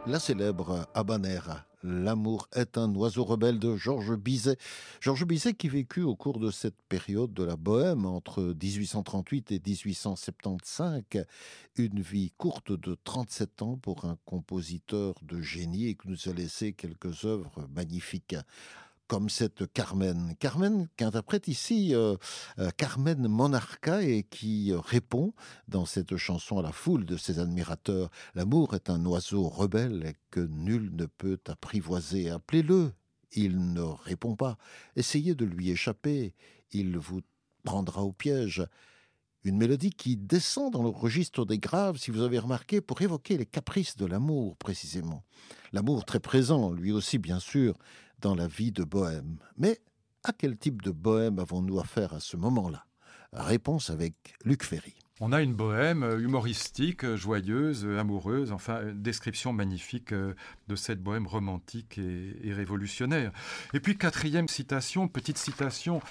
la célèbre habanera. L'amour est un oiseau rebelle de Georges Bizet. Georges Bizet qui vécut au cours de cette période de la Bohème entre 1838 et 1875, une vie courte de 37 ans pour un compositeur de génie et qui nous a laissé quelques œuvres magnifiques. Comme cette Carmen. Carmen qu'interprète ici Carmen Monarca et qui répond dans cette chanson à la foule de ses admirateurs. L'amour est un oiseau rebelle que nul ne peut apprivoiser. Appelez-le, il ne répond pas. Essayez de lui échapper, il vous prendra au piège. Une mélodie qui descend dans le registre des graves, si vous avez remarqué, pour évoquer les caprices de l'amour, précisément. L'amour très présent, lui aussi, bien sûr, dans la vie de Bohème. Mais à quel type de Bohème avons-nous affaire à ce moment-là? Réponse avec Luc Ferry. On a une bohème humoristique, joyeuse, amoureuse, enfin, une description magnifique de cette bohème romantique et révolutionnaire. Et puis, quatrième citation, petite citation,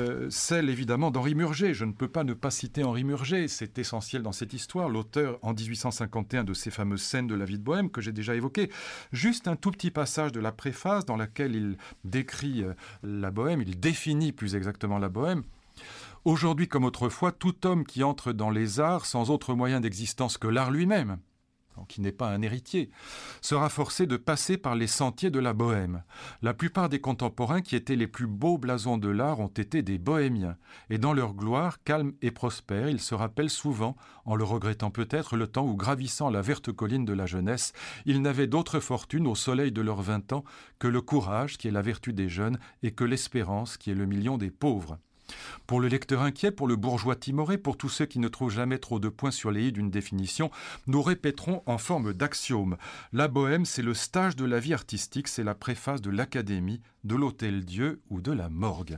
celle évidemment d'Henri Murger. Je ne peux pas ne pas citer Henri Murger, c'est essentiel dans cette histoire, l'auteur en 1851 de ces fameuses scènes de la vie de bohème que j'ai déjà évoquées. Juste un tout petit passage de la préface dans laquelle il décrit la bohème, il définit plus exactement la bohème. Aujourd'hui comme autrefois, tout homme qui entre dans les arts sans autre moyen d'existence que l'art lui-même, qui n'est pas un héritier, sera forcé de passer par les sentiers de la bohème. La plupart des contemporains qui étaient les plus beaux blasons de l'art ont été des bohémiens, et dans leur gloire, calme et prospère, ils se rappellent souvent, en le regrettant peut-être, le temps où, gravissant la verte colline de la jeunesse, ils n'avaient d'autre fortune au soleil de leurs 20 ans que le courage, qui est la vertu des jeunes, et que l'espérance, qui est le million des pauvres. Pour le lecteur inquiet, pour le bourgeois timoré, pour tous ceux qui ne trouvent jamais trop de points sur les i d'une définition, nous répéterons en forme d'axiome. La bohème, c'est le stage de la vie artistique, c'est la préface de l'académie, de l'hôtel-Dieu ou de la morgue.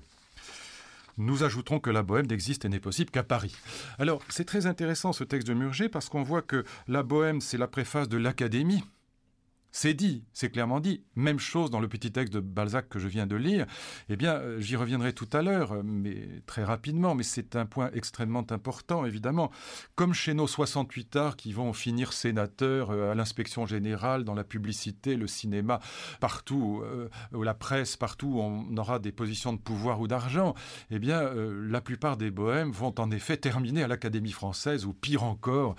Nous ajouterons que la bohème n'existe et n'est possible qu'à Paris. Alors, c'est très intéressant ce texte de Murger parce qu'on voit que la bohème, c'est la préface de l'académie. C'est dit, c'est clairement dit. Même chose dans le petit texte de Balzac que je viens de lire. Eh bien, j'y reviendrai tout à l'heure, mais très rapidement, mais c'est un point extrêmement important, évidemment. Comme chez nos 68 arts qui vont finir sénateurs à l'inspection générale, dans la publicité, le cinéma, partout, ou la presse, partout où on aura des positions de pouvoir ou d'argent, eh bien, la plupart des bohèmes vont en effet terminer à l'Académie française, ou pire encore,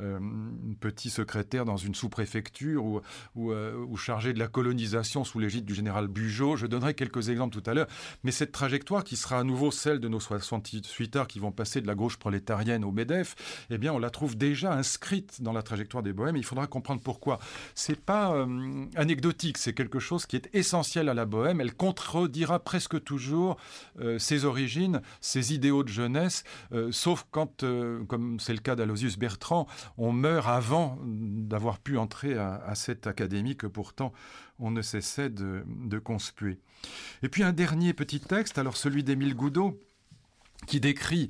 petit secrétaire dans une sous-préfecture, ou chargé de la colonisation sous l'égide du général Bugeaud. Je donnerai quelques exemples tout à l'heure. Mais cette trajectoire qui sera à nouveau celle de nos 68 arts qui vont passer de la gauche prolétarienne au MEDEF, eh bien, on la trouve déjà inscrite dans la trajectoire des bohèmes. Il faudra comprendre pourquoi. C'est pas anecdotique, c'est quelque chose qui est essentiel à la bohème. Elle contredira presque toujours ses origines, ses idéaux de jeunesse, sauf quand, comme c'est le cas d'Aloysius Bertrand, on meurt avant d'avoir pu entrer à cette académie que pourtant on ne cessait de conspuer. Et puis un dernier petit texte, alors celui d'Émile Goudot, qui décrit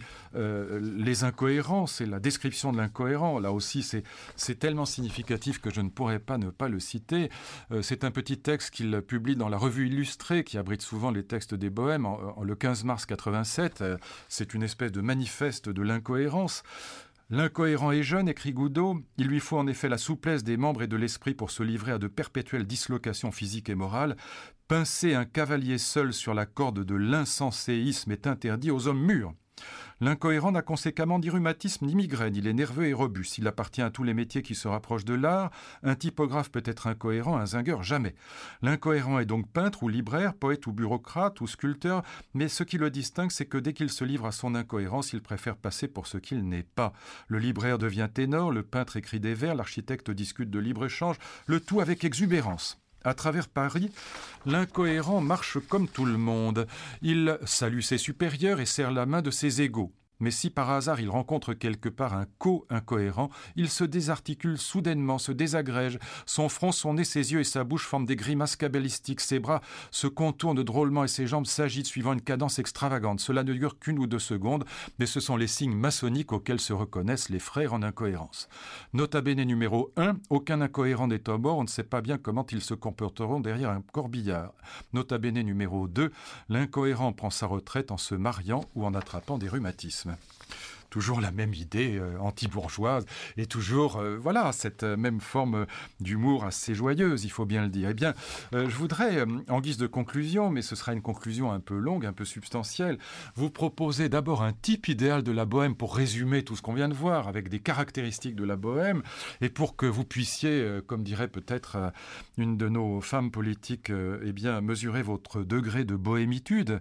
les incohérents, c'est la description de l'incohérent. Là aussi, c'est tellement significatif que je ne pourrais pas ne pas le citer. C'est un petit texte qu'il publie dans la Revue illustrée, qui abrite souvent les textes des bohèmes, le 15 mars 87. C'est une espèce de manifeste de l'incohérence. L'incohérent est jeune, écrit Goudot, il lui faut en effet la souplesse des membres et de l'esprit pour se livrer à de perpétuelles dislocations physiques et morales. Pincer un cavalier seul sur la corde de l'insenséisme est interdit aux hommes mûrs. L'incohérent n'a conséquemment ni rhumatisme ni migraine, il est nerveux et robuste, il appartient à tous les métiers qui se rapprochent de l'art, un typographe peut être incohérent, un zingueur jamais. L'incohérent est donc peintre ou libraire, poète ou bureaucrate ou sculpteur, mais ce qui le distingue, c'est que dès qu'il se livre à son incohérence, il préfère passer pour ce qu'il n'est pas. Le libraire devient ténor, le peintre écrit des vers, l'architecte discute de libre-échange, le tout avec exubérance. À travers Paris, l'incohérent marche comme tout le monde. Il salue ses supérieurs et serre la main de ses égaux. Mais si par hasard il rencontre quelque part un co-incohérent, il se désarticule soudainement, se désagrège. Son front, son nez, ses yeux et sa bouche forment des grimaces cabalistiques. Ses bras se contournent drôlement et ses jambes s'agitent suivant une cadence extravagante. Cela ne dure qu'1 ou 2 secondes, mais ce sont les signes maçonniques auxquels se reconnaissent les frères en incohérence. Nota bene numéro 1, aucun incohérent n'est à bord, on ne sait pas bien comment ils se comporteront derrière un corbillard. Nota bene numéro 2, l'incohérent prend sa retraite en se mariant ou en attrapant des rhumatismes. toujours la même idée anti-bourgeoise et toujours voilà cette même forme d'humour assez joyeuse, il faut bien le dire. Eh bien, je voudrais, en guise de conclusion, mais ce sera une conclusion un peu longue, un peu substantielle, vous proposer d'abord un type idéal de la bohème pour résumer tout ce qu'on vient de voir, avec des caractéristiques de la bohème, et pour que vous puissiez, comme dirait peut-être une de nos femmes politiques, eh bien, mesurer votre degré de bohémitude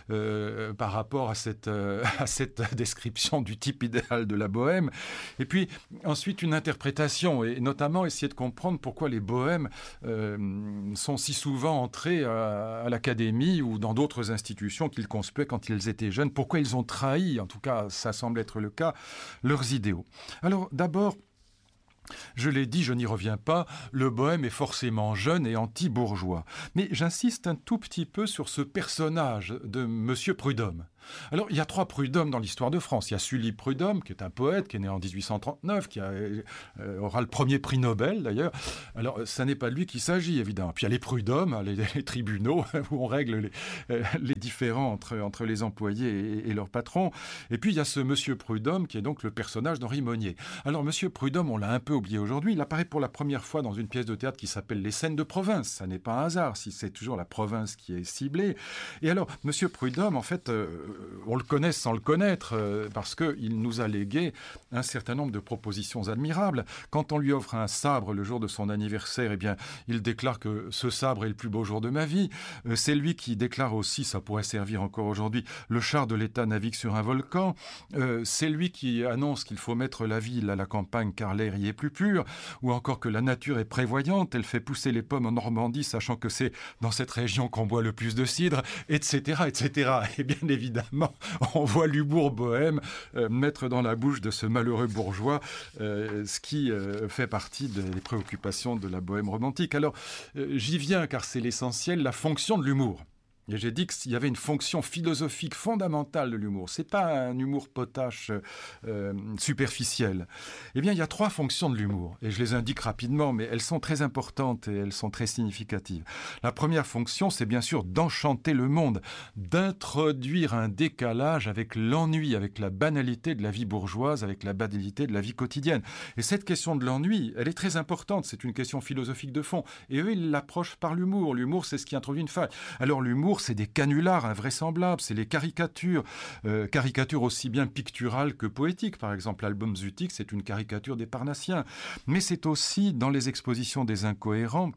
par rapport à cette description du type idéal de la bohème. Et puis, ensuite, une interprétation, et notamment essayer de comprendre pourquoi les bohèmes sont si souvent entrés à l'académie ou dans d'autres institutions qu'ils conspuaient quand ils étaient jeunes, pourquoi ils ont trahi, en tout cas ça semble être le cas, leurs idéaux. Alors d'abord, je l'ai dit, je n'y reviens pas, le bohème est forcément jeune et anti-bourgeois. Mais j'insiste un tout petit peu sur ce personnage de Monsieur Prudhomme. Alors, il y a 3 Prud'hommes dans l'histoire de France. Il y a Sully Prud'homme, qui est un poète, qui est né en 1839, qui aura le premier prix Nobel, d'ailleurs. Alors, ça n'est pas de lui qu'il s'agit, évidemment. Puis il y a les Prud'hommes, les tribunaux, où on règle les différends entre les employés et leurs patrons. Et puis, il y a ce Monsieur Prud'homme, qui est donc le personnage d'Henri Monnier. Alors, Monsieur Prud'homme, on l'a un peu oublié aujourd'hui. Il apparaît pour la première fois dans une pièce de théâtre qui s'appelle Les Scènes de province. Ça n'est pas un hasard, si c'est toujours la province qui est ciblée. Et alors, Monsieur Prud'homme, en fait... on le connaît sans le connaître, parce qu'il nous a légué un certain nombre de propositions admirables. Quand on lui offre un sabre le jour de son anniversaire, eh bien, il déclare que ce sabre est le plus beau jour de ma vie. C'est lui qui déclare aussi, ça pourrait servir encore aujourd'hui, le char de l'État navigue sur un volcan. C'est lui qui annonce qu'il faut mettre la ville à la campagne car l'air y est plus pur, ou encore que la nature est prévoyante, elle fait pousser les pommes en Normandie, sachant que c'est dans cette région qu'on boit le plus de cidre, etc., etc. Et bien évidemment, on voit l'humour bohème mettre dans la bouche de ce malheureux bourgeois ce qui fait partie des préoccupations de la bohème romantique. Alors, j'y viens car c'est l'essentiel, la fonction de l'humour. Et j'ai dit qu'il y avait une fonction philosophique fondamentale de l'humour. C'est pas un humour potache superficiel. Eh bien, il y a 3 fonctions de l'humour. Et je les indique rapidement, mais elles sont très importantes et elles sont très significatives. La première fonction, c'est bien sûr d'enchanter le monde, d'introduire un décalage avec l'ennui, avec la banalité de la vie bourgeoise, avec la banalité de la vie quotidienne. Et cette question de l'ennui, elle est très importante. C'est une question philosophique de fond. Et eux, ils l'approchent par l'humour. L'humour, c'est ce qui introduit une faille. Alors, l'humour, c'est des canulars invraisemblables, c'est les caricatures, caricatures aussi bien picturales que poétiques. Par exemple, l'album Zutik, c'est une caricature des Parnassiens. Mais c'est aussi, dans les expositions des incohérents,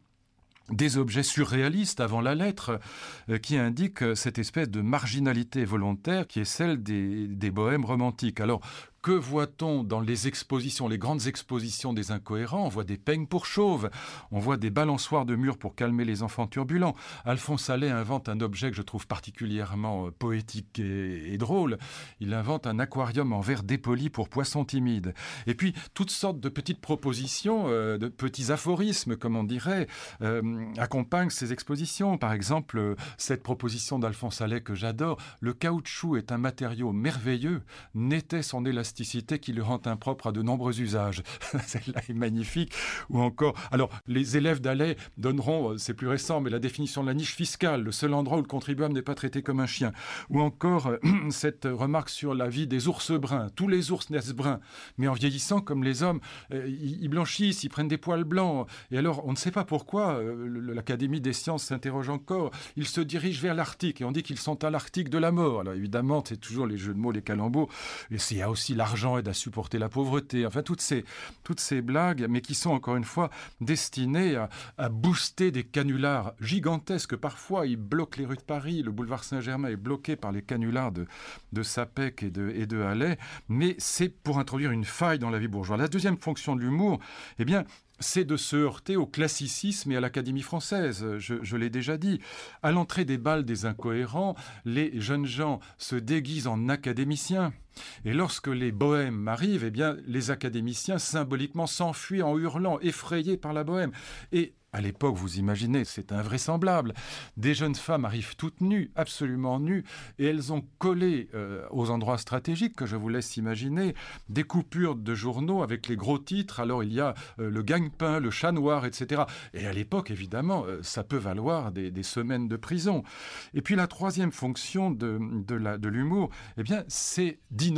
des objets surréalistes avant la lettre qui indiquent cette espèce de marginalité volontaire qui est celle des bohèmes romantiques. Alors, que voit-on dans les expositions, les grandes expositions des incohérents? On voit des peignes pour chauves, on voit des balançoires de murs pour calmer les enfants turbulents. Alphonse Allais invente un objet que je trouve particulièrement poétique et drôle. Il invente un aquarium en verre dépoli pour poissons timides. Et puis, toutes sortes de petites propositions, de petits aphorismes, comme on dirait, accompagnent ces expositions. Par exemple, cette proposition d'Alphonse Allais que j'adore, le caoutchouc est un matériau merveilleux, n'était son élasticité qui le rend impropre à de nombreux usages. Celle-là est magnifique. Ou encore, alors, les élèves d'Allais donneront, c'est plus récent, mais la définition de la niche fiscale, le seul endroit où le contribuable n'est pas traité comme un chien. Ou encore, cette remarque sur la vie des ours bruns. Tous les ours naissent bruns, mais en vieillissant, comme les hommes, ils blanchissent, ils prennent des poils blancs. Et alors, on ne sait pas pourquoi, l'Académie des sciences s'interroge encore, ils se dirigent vers l'Arctique, et on dit qu'ils sont à l'Arctique de la mort. Alors évidemment, c'est toujours les jeux de mots, les calembours, et il y a aussi l'argent aide à supporter la pauvreté, enfin toutes ces blagues, mais qui sont encore une fois destinées à booster des canulars gigantesques. Parfois, ils bloquent les rues de Paris, le boulevard Saint-Germain est bloqué par les canulars de Sapec et de Allais, mais c'est pour introduire une faille dans la vie bourgeoise. La deuxième fonction de l'humour, eh bien, c'est de se heurter au classicisme et à l'Académie française, je l'ai déjà dit. À l'entrée des bals des incohérents, les jeunes gens se déguisent en académiciens. Et lorsque les bohèmes arrivent, eh bien, les académiciens symboliquement s'enfuient en hurlant, effrayés par la bohème. Et à l'époque, vous imaginez, c'est invraisemblable. Des jeunes femmes arrivent toutes nues, absolument nues, et elles ont collé aux endroits stratégiques que je vous laisse imaginer, des coupures de journaux avec les gros titres. Alors il y a le gagne-pain, le chat noir, etc. Et à l'époque, évidemment, ça peut valoir des semaines de prison. Et puis la troisième fonction de l'humour, eh bien, c'est d'innover.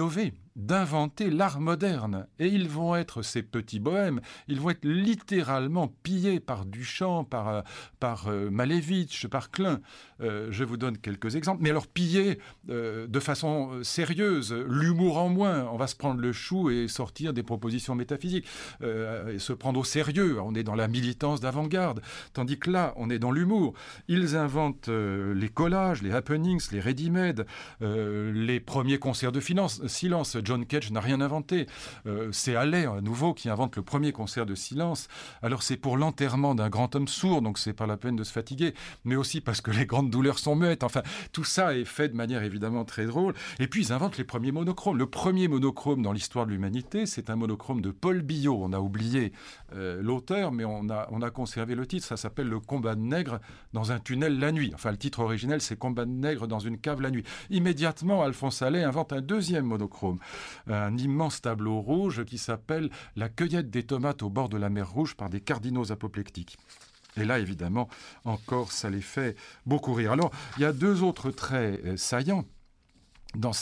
d'inventer l'art moderne. Et ils vont être, ces petits bohèmes, ils vont être littéralement pillés par Duchamp, par Malevich, par Klein. Je vous donne quelques exemples. Mais alors pillés de façon sérieuse, l'humour en moins. On va se prendre le chou et sortir des propositions métaphysiques. Et se prendre au sérieux. On est dans la militance d'avant-garde. Tandis que là, on est dans l'humour. Ils inventent les collages, les happenings, les ready-made, les premiers concerts de silence. John Cage n'a rien inventé. C'est Halley, à nouveau, qui invente le premier concert de silence. Alors c'est pour l'enterrement d'un grand homme sourd, donc c'est pas la peine de se fatiguer, mais aussi parce que les grandes douleurs sont muettes. Enfin, tout ça est fait de manière évidemment très drôle. Et puis ils inventent les premiers monochromes. Le premier monochrome dans l'histoire de l'humanité, c'est un monochrome de Paul Biot. On a oublié l'auteur, mais on a conservé le titre. Ça s'appelle Le combat de nègres dans un tunnel la nuit. Enfin, le titre originel, c'est Combat de nègres dans une cave la nuit. Immédiatement, Alphonse Allais invente un deuxième monochrome, un immense tableau rouge qui s'appelle La cueillette des tomates au bord de la mer Rouge par des cardinaux apoplectiques. Et là, évidemment, encore, ça les fait beaucoup rire. Alors, il y a deux autres traits saillants dans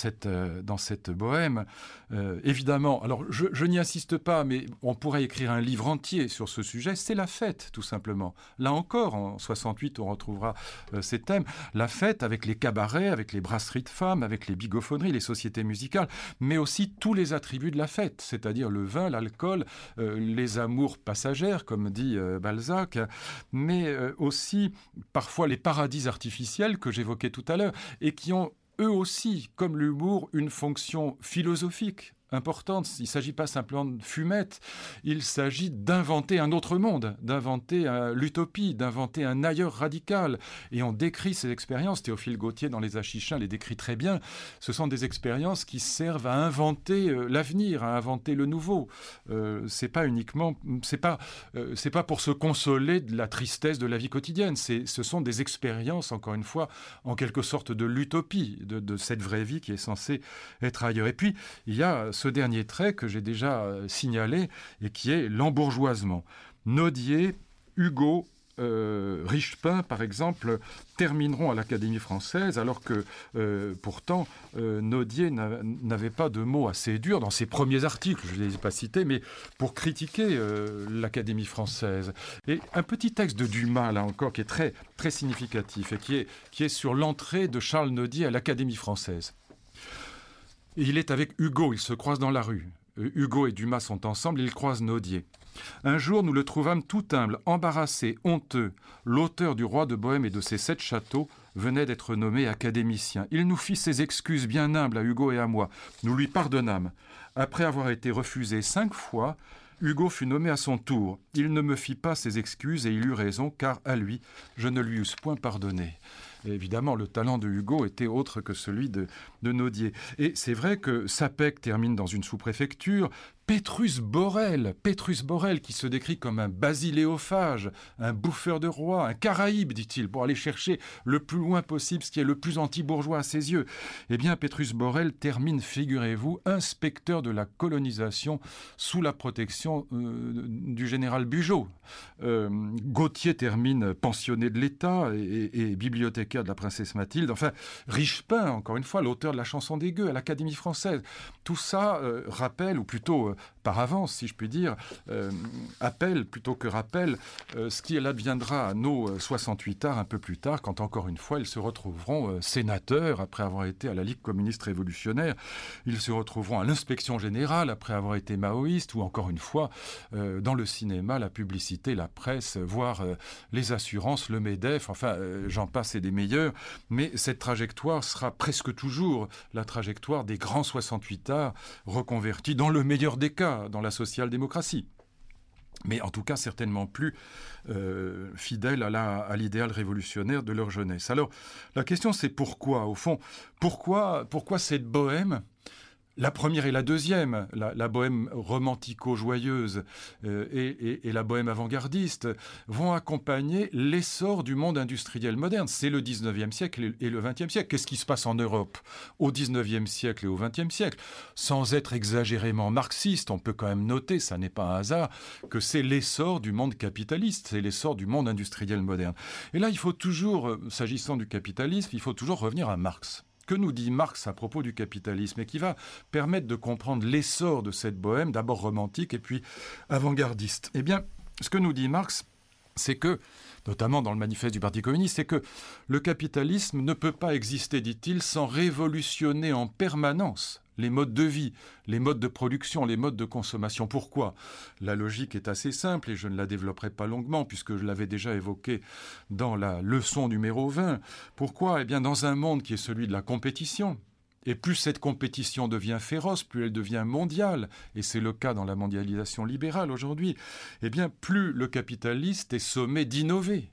cette bohème. Évidemment, alors je n'y insiste pas, mais on pourrait écrire un livre entier sur ce sujet, c'est la fête, tout simplement. Là encore, en 68, on retrouvera ces thèmes. La fête avec les cabarets, avec les brasseries de femmes, avec les bigophoneries, les sociétés musicales, mais aussi tous les attributs de la fête, c'est-à-dire le vin, l'alcool, les amours passagères, comme dit Balzac, mais aussi parfois les paradis artificiels que j'évoquais tout à l'heure, et qui ont eux aussi, comme l'humour, une fonction philosophique importante. Il ne s'agit pas simplement de fumette, il s'agit d'inventer un autre monde, d'inventer l'utopie, d'inventer un ailleurs radical. Et on décrit ces expériences, Théophile Gautier dans Les Achichins les décrit très bien, ce sont des expériences qui servent à inventer l'avenir, à inventer le nouveau. C'est pas pour se consoler de la tristesse de la vie quotidienne, ce sont des expériences, encore une fois, en quelque sorte de l'utopie, de cette vraie vie qui est censée être ailleurs. Et puis, il y a ce dernier trait que j'ai déjà signalé et qui est l'embourgeoisement. Nodier, Hugo, Richepin, par exemple, termineront à l'Académie française, alors que pourtant Nodier n'avait pas de mots assez durs dans ses premiers articles, je ne les ai pas cités, mais pour critiquer l'Académie française. Et un petit texte de Dumas, là encore, qui est très, très significatif et qui est sur l'entrée de Charles Nodier à l'Académie française. Il est avec Hugo, ils se croisent dans la rue. Hugo et Dumas sont ensemble, ils croisent Nodier. Un jour, nous le trouvâmes tout humble, embarrassé, honteux. L'auteur du Roi de Bohème et de ses 7 châteaux venait d'être nommé académicien. Il nous fit ses excuses bien humbles à Hugo et à moi. Nous lui pardonnâmes. Après avoir été refusé 5 fois, Hugo fut nommé à son tour. Il ne me fit pas ses excuses et il eut raison, car à lui, je ne lui eusse point pardonné. Et évidemment, le talent de Hugo était autre que celui de Nodier. Et c'est vrai que Sapec termine dans une sous-préfecture. Pétrus Borel, qui se décrit comme un basiléophage, un bouffeur de roi, un Caraïbe, dit-il, pour aller chercher le plus loin possible ce qui est le plus anti-bourgeois à ses yeux. Eh bien, Pétrus Borel termine, figurez-vous, inspecteur de la colonisation sous la protection du général Bugeaud. Gautier termine pensionné de l'État et bibliothécaire de la princesse Mathilde. Enfin, Richepin, encore une fois, l'auteur de la chanson des gueux à l'Académie française. Tout ça rappelle, ou plutôt par avance, si je puis dire, appelle plutôt que rappelle ce qui adviendra à nos 68 arts un peu plus tard, quand encore une fois ils se retrouveront sénateurs après avoir été à la Ligue communiste révolutionnaire, ils se retrouveront à l'inspection générale après avoir été maoïstes, ou encore une fois dans le cinéma, la publicité, la presse, voire les assurances, le MEDEF, enfin j'en passe et des meilleurs, mais cette trajectoire sera presque toujours la trajectoire des grands 68 arts reconvertis dans le meilleur des cas dans la social-démocratie. Mais en tout cas, certainement plus fidèles à l'idéal révolutionnaire de leur jeunesse. Alors, la question, c'est pourquoi, au fond, pourquoi cette bohème ? La première et la deuxième, la bohème romantico-joyeuse et la bohème avant-gardiste, vont accompagner l'essor du monde industriel moderne. C'est le 19e siècle et le 20e siècle. Qu'est-ce qui se passe en Europe au 19e siècle et au 20e siècle ? Sans être exagérément marxiste, on peut quand même noter, ça n'est pas un hasard, que c'est l'essor du monde capitaliste, c'est l'essor du monde industriel moderne. Et là, il faut toujours, s'agissant du capitalisme, il faut toujours revenir à Marx. que nous dit Marx à propos du capitalisme et qui va permettre de comprendre l'essor de cette bohème, d'abord romantique et puis avant-gardiste. Eh bien, ce que nous dit Marx, c'est que, notamment dans le manifeste du Parti communiste, c'est que le capitalisme ne peut pas exister, dit-il, sans révolutionner en permanence les modes de vie, les modes de production, les modes de consommation. Pourquoi ? La logique est assez simple et je ne la développerai pas longuement puisque je l'avais déjà évoquée dans la leçon numéro 20. Pourquoi ? Eh bien, dans un monde qui est celui de la compétition, et plus cette compétition devient féroce, plus elle devient mondiale, et c'est le cas dans la mondialisation libérale aujourd'hui, eh bien, plus le capitaliste est sommé d'innover.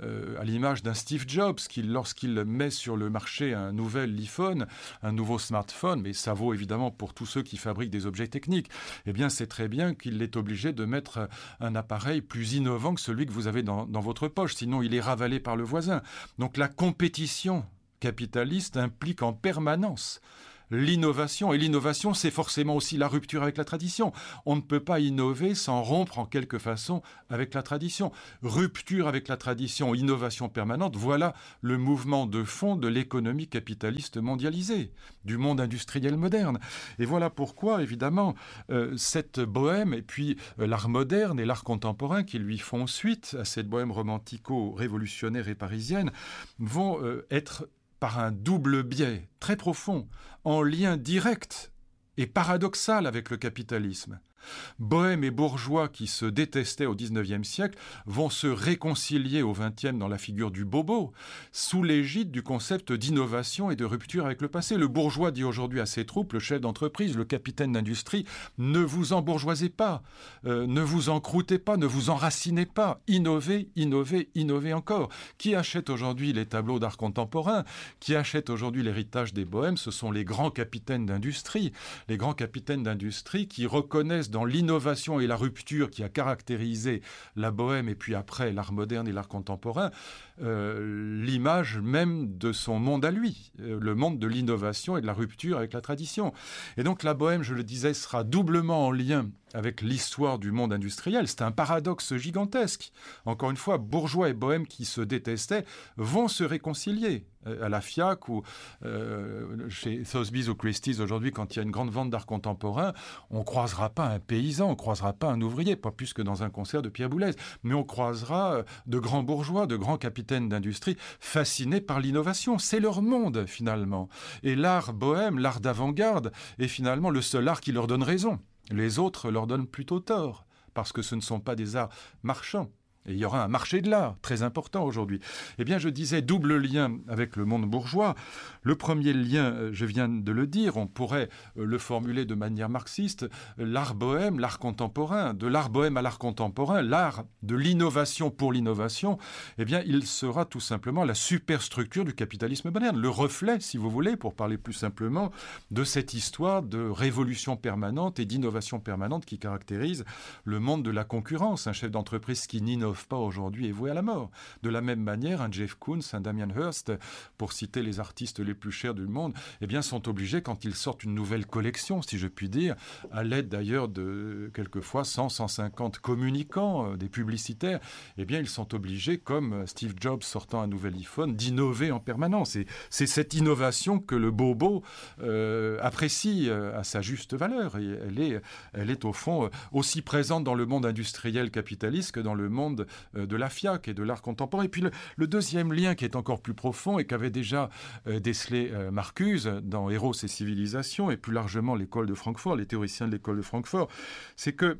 À l'image d'un Steve Jobs, qui, lorsqu'il met sur le marché un nouvel iPhone, un nouveau smartphone, mais ça vaut évidemment pour tous ceux qui fabriquent des objets techniques, eh bien, c'est très bien qu'il est obligé de mettre un appareil plus innovant que celui que vous avez dans votre poche, sinon il est ravalé par le voisin. Donc la compétition capitaliste implique en permanence l'innovation. Et l'innovation, c'est forcément aussi la rupture avec la tradition. On ne peut pas innover sans rompre en quelque façon avec la tradition. Rupture avec la tradition, innovation permanente, voilà le mouvement de fond de l'économie capitaliste mondialisée, du monde industriel moderne. Et voilà pourquoi, évidemment, cette bohème, et puis l'art moderne et l'art contemporain qui lui font suite à cette bohème romantico-révolutionnaire et parisienne, vont être par un double biais très profond, en lien direct et paradoxal avec le capitalisme. Bohème et bourgeois qui se détestaient au XIXe siècle vont se réconcilier au XXe dans la figure du bobo, sous l'égide du concept d'innovation et de rupture avec le passé. Le bourgeois dit aujourd'hui à ses troupes, le chef d'entreprise, le capitaine d'industrie, ne vous embourgeoisez pas, ne vous encroûtez pas, ne vous enracinez pas, innovez, innovez, innovez encore. Qui achète aujourd'hui les tableaux d'art contemporain, qui achète aujourd'hui l'héritage des bohèmes, ce sont les grands capitaines d'industrie qui reconnaissent dans l'innovation et la rupture qui a caractérisé la bohème et puis après l'art moderne et l'art contemporain, l'image même de son monde à lui, le monde de l'innovation et de la rupture avec la tradition. Et donc la bohème, je le disais, sera doublement en lien avec l'histoire du monde industriel. C'est un paradoxe gigantesque. Encore une fois, bourgeois et bohème qui se détestaient vont se réconcilier. À la FIAC ou chez Sotheby's ou Christie's aujourd'hui, quand il y a une grande vente d'art contemporain, on ne croisera pas un paysan, on ne croisera pas un ouvrier, pas plus que dans un concert de Pierre Boulez, mais on croisera de grands bourgeois, de grands capitaines d'industrie fascinés par l'innovation. C'est leur monde finalement. Et l'art bohème, l'art d'avant-garde est finalement le seul art qui leur donne raison. Les autres leur donnent plutôt tort, parce que ce ne sont pas des arts marchands. Et il y aura un marché de l'art très important aujourd'hui. Eh bien, je disais double lien avec le monde bourgeois. Le premier lien, je viens de le dire, on pourrait le formuler de manière marxiste, l'art bohème, l'art contemporain, de l'art bohème à l'art contemporain, l'art de l'innovation pour l'innovation, eh bien, il sera tout simplement la superstructure du capitalisme moderne, le reflet, si vous voulez, pour parler plus simplement, de cette histoire de révolution permanente et d'innovation permanente qui caractérise le monde de la concurrence. Un chef d'entreprise qui n'innove pas aujourd'hui est voué à la mort. De la même manière, un Jeff Koons, un Damien Hirst, pour citer les artistes les plus chers du monde, eh bien, sont obligés, quand ils sortent une nouvelle collection, si je puis dire, à l'aide d'ailleurs de quelquefois 100, 150 communicants, des publicitaires, eh bien, ils sont obligés, comme Steve Jobs sortant un nouvel iPhone, d'innover en permanence. Et c'est cette innovation que le bobo apprécie à sa juste valeur. Et elle est au fond aussi présente dans le monde industriel capitaliste que dans le monde de la FIAC et de l'art contemporain. Et puis le deuxième lien qui est encore plus profond et qu'avait déjà décelé Marcuse dans Héros et civilisations et plus largement l'école de Francfort, les théoriciens de l'école de Francfort, c'est que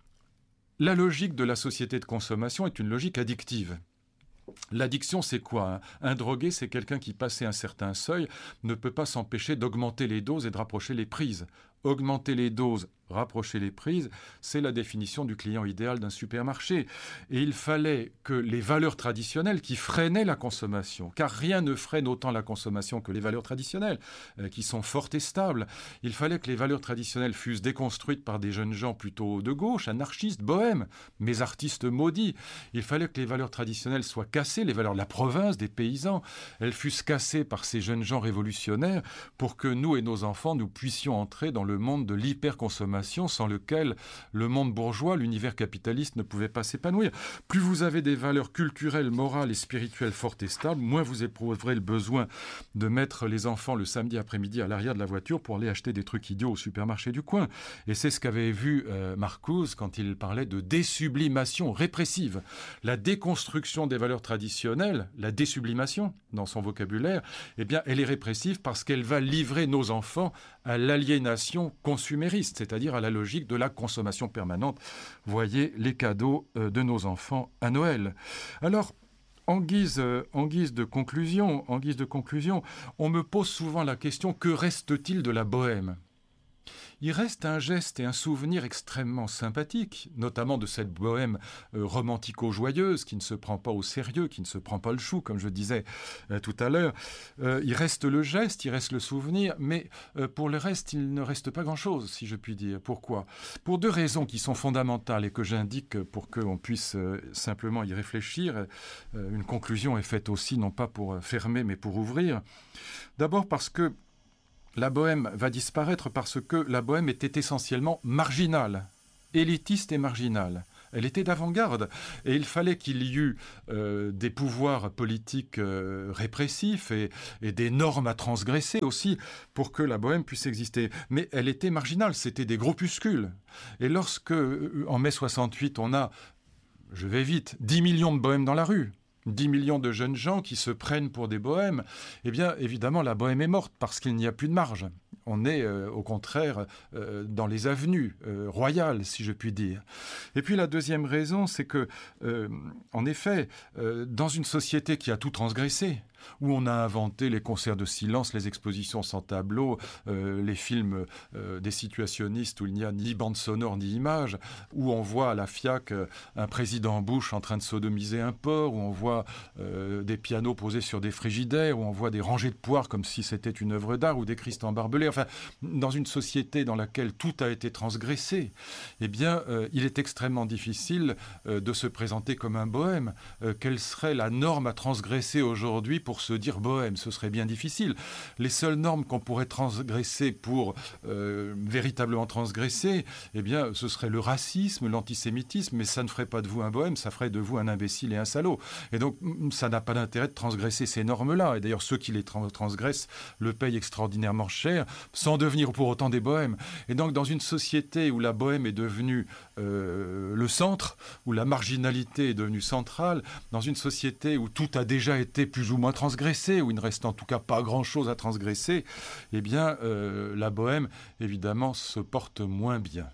la logique de la société de consommation est une logique addictive. L'addiction, c'est quoi ? Un drogué, c'est quelqu'un qui, passé un certain seuil, ne peut pas s'empêcher d'augmenter les doses et de rapprocher les prises. Augmenter les doses, rapprocher les prises, c'est la définition du client idéal d'un supermarché. Et il fallait que les valeurs traditionnelles qui freinaient la consommation, car rien ne freine autant la consommation que les valeurs traditionnelles, qui sont fortes et stables. Il fallait que les valeurs traditionnelles fussent déconstruites par des jeunes gens plutôt de gauche, anarchistes, bohèmes, mais artistes maudits. Il fallait que les valeurs traditionnelles soient cassées, les valeurs de la province, des paysans, elles fussent cassées par ces jeunes gens révolutionnaires pour que nous et nos enfants, nous puissions entrer dans le le monde de l'hyperconsommation sans lequel le monde bourgeois, l'univers capitaliste ne pouvait pas s'épanouir. Plus vous avez des valeurs culturelles, morales et spirituelles fortes et stables, moins vous éprouverez le besoin de mettre les enfants le samedi après-midi à l'arrière de la voiture pour aller acheter des trucs idiots au supermarché du coin. Et c'est ce qu'avait vu Marcuse quand il parlait de désublimation répressive. La déconstruction des valeurs traditionnelles, la désublimation dans son vocabulaire, eh bien, elle est répressive parce qu'elle va livrer nos enfants à l'aliénation consumériste, c'est-à-dire à la logique de la consommation permanente. Voyez les cadeaux de nos enfants à Noël. Alors, en guise de conclusion, on me pose souvent la question, que reste-t-il de la bohème ? Il reste un geste et un souvenir extrêmement sympathiques, notamment de cette bohème romantico-joyeuse qui ne se prend pas au sérieux, qui ne se prend pas le chou, comme je disais tout à l'heure. Il reste le geste, il reste le souvenir, mais pour le reste, il ne reste pas grand-chose, si je puis dire. Pourquoi ? Pour 2 raisons qui sont fondamentales et que j'indique pour qu'on puisse simplement y réfléchir. Une conclusion est faite aussi, non pas pour fermer, mais pour ouvrir. D'abord parce que la bohème va disparaître parce que la bohème était essentiellement marginale, élitiste et marginale. Elle était d'avant-garde et il fallait qu'il y eût des pouvoirs politiques répressifs et des normes à transgresser aussi pour que la bohème puisse exister. Mais elle était marginale, c'était des groupuscules. Et lorsque, en mai 68, on a, je vais vite, 10 millions de bohèmes dans la rue, 10 millions de jeunes gens qui se prennent pour des bohèmes, eh bien, évidemment, la bohème est morte parce qu'il n'y a plus de marge. On est, au contraire, dans les avenues royales, si je puis dire. Et puis, la deuxième raison, c'est que, en effet, dans une société qui a tout transgressé, où on a inventé les concerts de silence, les expositions sans tableau, les films des situationnistes où il n'y a ni bande sonore ni image, où on voit à la FIAC un président Bush en train de sodomiser un porc, où on voit des pianos posés sur des frigidaires, où on voit des rangées de poires comme si c'était une œuvre d'art, ou des Christ embarbelés. Enfin, dans une société dans laquelle tout a été transgressé, eh bien, il est extrêmement difficile de se présenter comme un bohème. Quelle serait la norme à transgresser aujourd'hui pour se dire bohème? Ce serait bien difficile. Les seules normes qu'on pourrait transgresser pour véritablement transgresser, eh bien, ce serait le racisme, l'antisémitisme, mais ça ne ferait pas de vous un bohème, ça ferait de vous un imbécile et un salaud. Et donc, ça n'a pas d'intérêt de transgresser ces normes-là. Et d'ailleurs, ceux qui les transgressent le payent extraordinairement cher, sans devenir pour autant des bohèmes. Et donc, dans une société où la bohème est devenue le centre, où la marginalité est devenue centrale, dans une société où tout a déjà été plus ou moins transgressé, où il ne reste en tout cas pas grand-chose à transgresser, eh bien, la bohème, évidemment, se porte moins bien.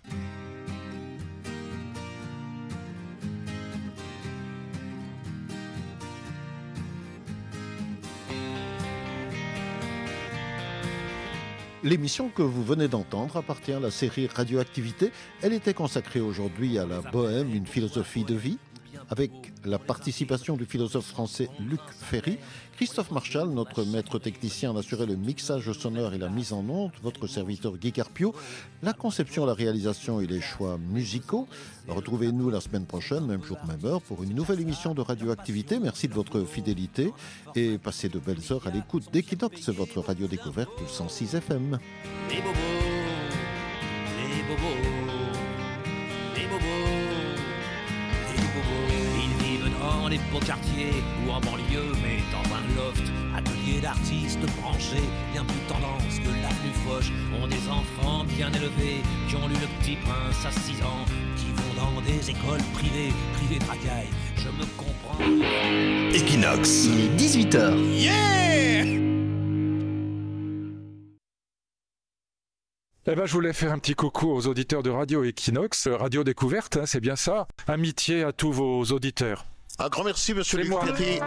L'émission que vous venez d'entendre appartient à la série Radioactivité. Elle était consacrée aujourd'hui à la bohème, une philosophie de vie, avec la participation du philosophe français Luc Ferry. Christophe Marchal, notre maître technicien, a assuré le mixage sonore et la mise en onde, votre serviteur Guy Carpio, la conception, la réalisation et les choix musicaux. Retrouvez-nous la semaine prochaine, même jour, même heure, pour une nouvelle émission de Radioactivité. Merci de votre fidélité et passez de belles heures à l'écoute d'Equinox, votre radio découverte 106 FM. Les bobos, les bobos, les bobos, les bobos. Ils vivent dans les beaux quartiers ou en banlieue, mais dans un loft. Atelier d'artistes branchés, bien plus tendance que l'avenue Foch. Ont des enfants bien élevés, qui ont lu Le Petit Prince à 6 ans, qui vont dans des écoles privées de racailles. Je me comprends. Equinox. Il est 18h. Yeah! Eh ben, je voulais faire un petit coucou aux auditeurs de Radio Equinox, Radio Découverte, hein, c'est bien ça. Amitié à tous vos auditeurs. Un grand merci, monsieur Luc Ferry.